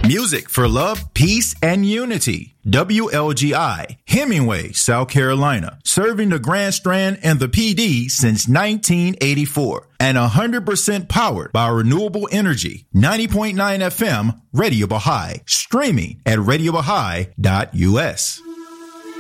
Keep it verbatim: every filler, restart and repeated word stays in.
Music for love, peace, and unity. W L G I, Hemingway, South Carolina, serving the Grand Strand and the P D since nineteen eighty-four. And one hundred percent powered by renewable energy. ninety point nine F M, Radio Baha'i. Streaming at radio baha'i dot U S.